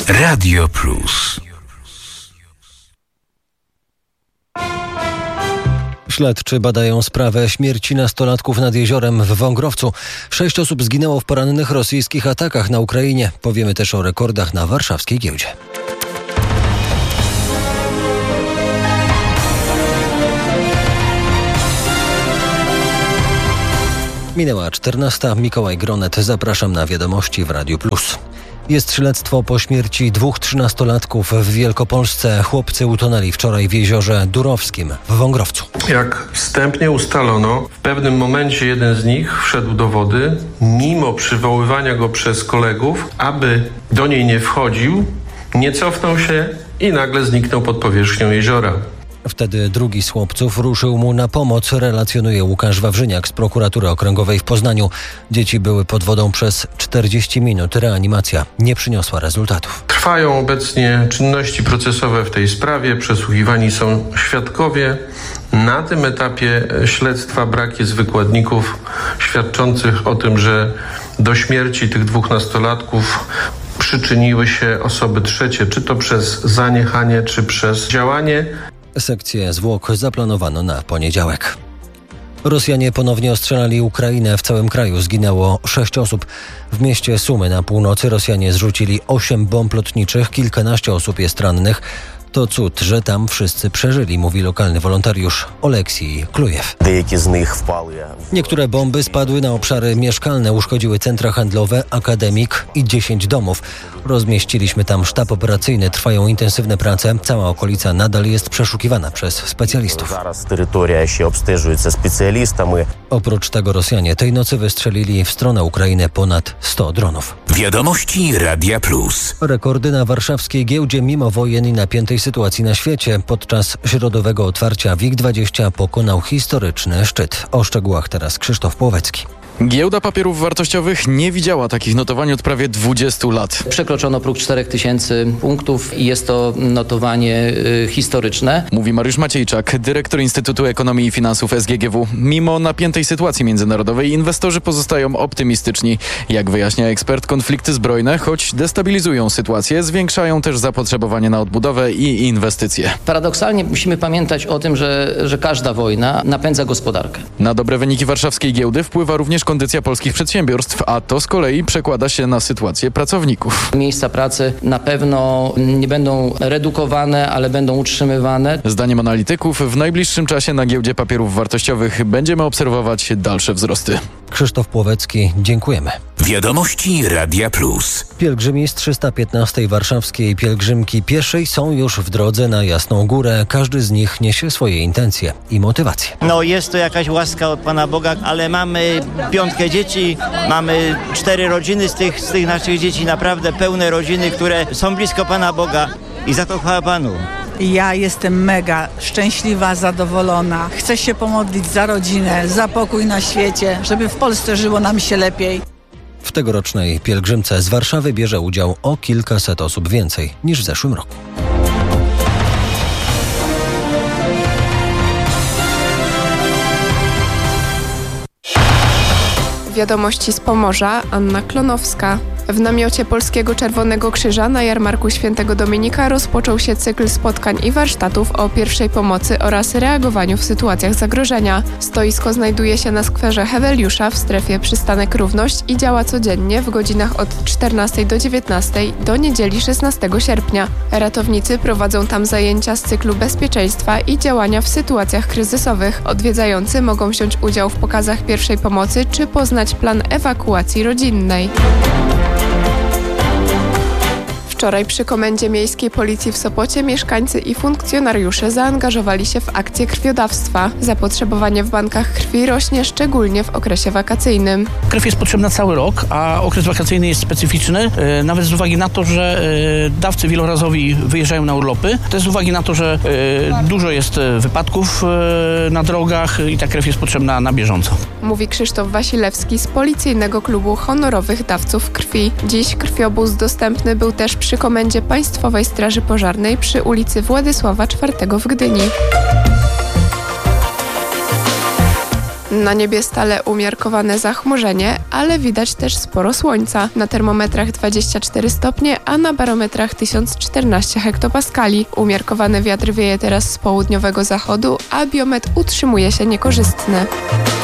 Radio Plus. Śledczy badają sprawę śmierci nastolatków nad jeziorem w Wągrowcu. 6 osób zginęło w porannych rosyjskich atakach na Ukrainie. Powiemy też o rekordach na warszawskiej giełdzie. Minęła 14. Mikołaj Gronet. Zapraszam na wiadomości w Radiu Plus. Jest śledztwo po śmierci 2 13-latków w Wielkopolsce. Chłopcy utonęli wczoraj w jeziorze Durowskim w Wągrowcu. Jak wstępnie ustalono, w pewnym momencie jeden z nich wszedł do wody, mimo przywoływania go przez kolegów, aby do niej nie wchodził, nie cofnął się i nagle zniknął pod powierzchnią jeziora. Wtedy drugi z chłopców ruszył mu na pomoc, relacjonuje Łukasz Wawrzyniak z Prokuratury Okręgowej w Poznaniu. Dzieci były pod wodą przez 40 minut. Reanimacja nie przyniosła rezultatów. Trwają obecnie czynności procesowe w tej sprawie. Przesłuchiwani są świadkowie. Na tym etapie śledztwa brak jest wykładników świadczących o tym, że do śmierci tych 2 nastolatków przyczyniły się osoby trzecie, czy to przez zaniechanie, czy przez działanie. Sekcję zwłok zaplanowano na poniedziałek. Rosjanie ponownie ostrzelali Ukrainę. W całym kraju zginęło 6 osób. W mieście Sumy na północy Rosjanie zrzucili 8 bomb lotniczych. Kilkanaście osób jest rannych. To cud, że tam wszyscy przeżyli, mówi lokalny wolontariusz Oleksij Klujew. Niektóre bomby spadły na obszary mieszkalne, uszkodziły centra handlowe, akademik i 10 domów. Rozmieściliśmy tam sztab operacyjny, trwają intensywne prace. Cała okolica nadal jest przeszukiwana przez specjalistów. Oprócz tego Rosjanie tej nocy wystrzelili w stronę Ukrainy ponad 100 dronów. Wiadomości Radia Plus. Rekordy na warszawskiej giełdzie mimo wojen i napiętej sytuacji na świecie. Podczas środowego otwarcia WIG20 pokonał historyczny szczyt. O szczegółach teraz Krzysztof Płowecki. Giełda papierów wartościowych nie widziała takich notowań od prawie 20 lat. Przekroczono próg 4000 punktów i jest to notowanie historyczne. Mówi Mariusz Maciejczak, dyrektor Instytutu Ekonomii i Finansów SGGW. Mimo napiętej sytuacji międzynarodowej inwestorzy pozostają optymistyczni. Jak wyjaśnia ekspert, konflikty zbrojne, choć destabilizują sytuację, zwiększają też zapotrzebowanie na odbudowę i inwestycje. Paradoksalnie musimy pamiętać o tym, że każda wojna napędza gospodarkę. Na dobre wyniki warszawskiej giełdy wpływa również kondycja polskich przedsiębiorstw, a to z kolei przekłada się na sytuację pracowników. Miejsca pracy na pewno nie będą redukowane, ale będą utrzymywane. Zdaniem analityków w najbliższym czasie na giełdzie papierów wartościowych będziemy obserwować dalsze wzrosty. Krzysztof Płowecki, dziękujemy. Wiadomości Radia Plus. Pielgrzymi z 315. warszawskiej pielgrzymki pieszej są już w drodze na Jasną Górę. Każdy z nich niesie swoje intencje i motywacje. Jest to jakaś łaska od Pana Boga, ale mamy 5 dzieci, mamy 4 rodziny z tych naszych dzieci, naprawdę pełne rodziny, które są blisko Pana Boga i za to chwała Panu. Ja jestem mega szczęśliwa, zadowolona. Chcę się pomodlić za rodzinę, za pokój na świecie, żeby w Polsce żyło nam się lepiej. W tegorocznej pielgrzymce z Warszawy bierze udział o kilkaset osób więcej niż w zeszłym roku. Wiadomości z Pomorza, Anna Klonowska. W namiocie Polskiego Czerwonego Krzyża na jarmarku Świętego Dominika rozpoczął się cykl spotkań i warsztatów o pierwszej pomocy oraz reagowaniu w sytuacjach zagrożenia. Stoisko znajduje się na skwerze Heweliusza w strefie Przystanek Równość i działa codziennie w godzinach od 14 do 19 do niedzieli 16 sierpnia. Ratownicy prowadzą tam zajęcia z cyklu bezpieczeństwa i działania w sytuacjach kryzysowych. Odwiedzający mogą wziąć udział w pokazach pierwszej pomocy czy poznać plan ewakuacji rodzinnej. Wczoraj przy Komendzie Miejskiej Policji w Sopocie mieszkańcy i funkcjonariusze zaangażowali się w akcję krwiodawstwa. Zapotrzebowanie w bankach krwi rośnie szczególnie w okresie wakacyjnym. Krew jest potrzebna cały rok, a okres wakacyjny jest specyficzny, nawet z uwagi na to, że dawcy wielorazowi wyjeżdżają na urlopy. Też z uwagi na to, że dużo jest wypadków na drogach i ta krew jest potrzebna na bieżąco. Mówi Krzysztof Wasilewski z Policyjnego Klubu Honorowych Dawców Krwi. Dziś krwiobóz dostępny był też przy Komendzie Państwowej Straży Pożarnej przy ulicy Władysława IV w Gdyni. Na niebie stale umiarkowane zachmurzenie, ale widać też sporo słońca. Na termometrach 24 stopnie, a na barometrach 1014 hektopaskali. Umiarkowany wiatr wieje teraz z południowego zachodu, a biometr utrzymuje się niekorzystny.